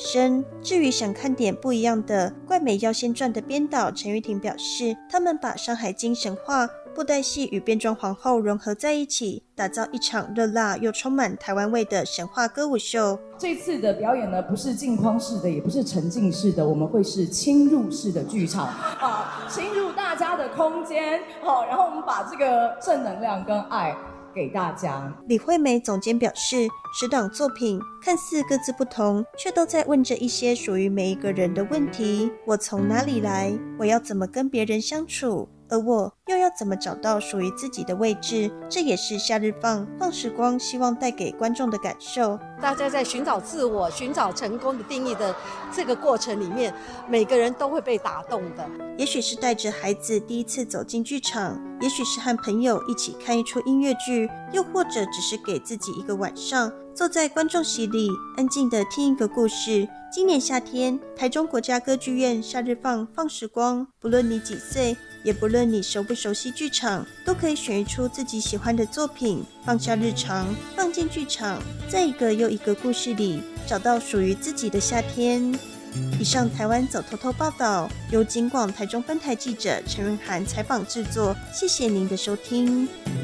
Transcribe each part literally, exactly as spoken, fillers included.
生。至于想看点不一样的《怪美妖仙传》的编导陈玉婷表示，他们把《山海经》神话、布袋戏与变装皇后融合在一起，打造一场热辣又充满台湾味的神话歌舞秀。 这次的表演呢，不是镜框式的，也不是沉浸式的，我们会是侵入式的剧场啊，侵入大家的空间，好，然后我们把这个正能量跟爱给大家。 李惠美总监表示，十档作品看似各自不同，却都在问着一些属于每一个人的问题：我从哪里来？我要怎么跟别人相处？而我又要怎么找到属于自己的位置？这也是夏日放放时光希望带给观众的感受。 大家在寻找自我、寻找成功的定义的这个过程里面，每个人都会被打动的。 也许是带着孩子第一次走进剧场，也许是和朋友一起看一出音乐剧，又或者只是给自己一个晚上，坐在观众席里安静地听一个故事。今年夏天，台中国家歌剧院夏日放放时光，不论你几岁，也不论你熟不熟悉剧场，都可以选一出自己喜欢的作品，放下日常，放进剧场，在一个又一个故事里找到属于自己的夏天。以上台湾走透透报道，由警广台中分台记者陈润涵采访制作，谢谢您的收听。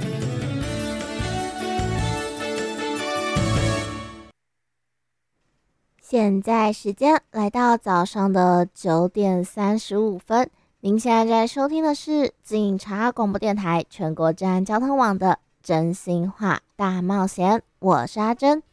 现在时间来到早上的九点三十五分，您现在在收听的是警察广播电台全国治安交通网的真心话大冒险，我是阿珍。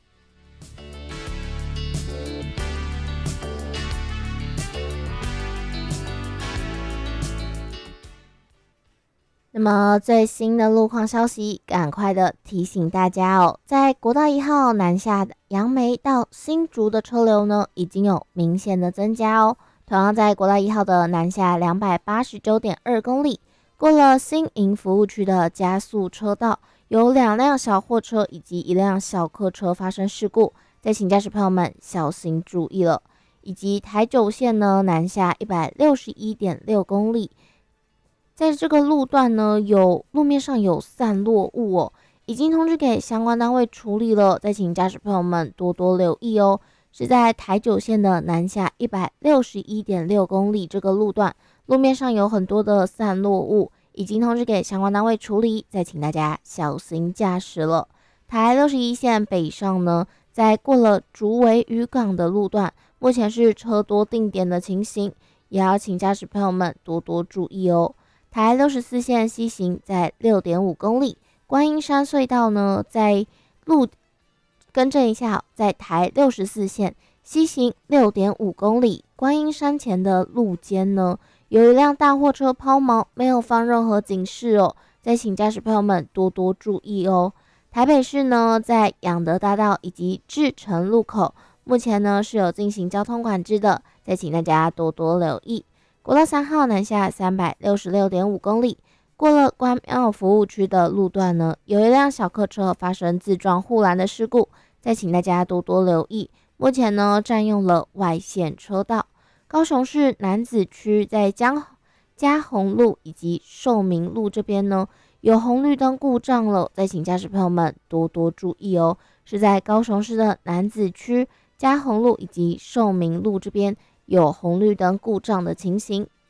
那么最新的路况消息，赶快的提醒大家哦，在国道一号南下杨梅到新竹的车流呢，已经有明显的增加哦。同样在国道一号的南下两百八十九点二公里，过了新营服务区的加速车道，有两辆小货车以及一辆小客车发生事故，再请驾驶朋友们小心注意了。以及台九线呢南下一百六十一点六公里。在这个路段呢，有路面上有散落物哦，已经通知给相关单位处理了，再请驾驶朋友们多多留意哦。是在台九线的南下一百六十一点六公里这个路段，路面上有很多的散落物，已经通知给相关单位处理，再请大家小心驾驶了。台六十一线北上呢，在过了竹围渔港的路段，目前是车多定点的情形，也要请驾驶朋友们多多注意哦。台六十四线西行在 六点五公里，观音山隧道呢在路更正一下，在台六十四线西行 六点五公里，观音山前的路肩呢有一辆大货车抛锚，没有放任何警示哦，再请驾驶朋友们多多注意哦。台北市呢在养德大道以及志诚路口，目前呢是有进行交通管制的，再请大家多多留意。国道三号南下 三百六十六点五公里，过了关庙服务区的路段呢，有一辆小客车发生自撞护栏的事故，再请大家多多留意。目前呢占用了外线车道。高雄市楠梓区在江嘉宏路以及寿民路这边呢有红绿灯故障了，再请驾驶朋友们多多注意哦。是在高雄市的楠梓区嘉宏路以及寿民路这边有红绿灯故障的情形，